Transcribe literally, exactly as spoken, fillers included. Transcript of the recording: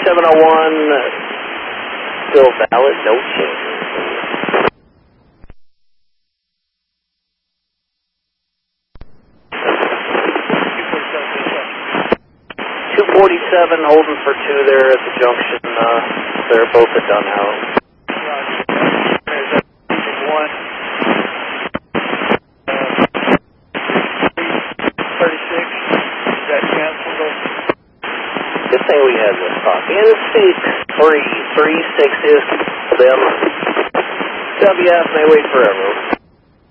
seven oh one, still valid, no change. two forty-seven, holding for two there at the junction. Uh, they're both at Dunhouse. One. thirty-six. That canceled. Good thing we had this talk. In six three three six is them. W F may wait forever.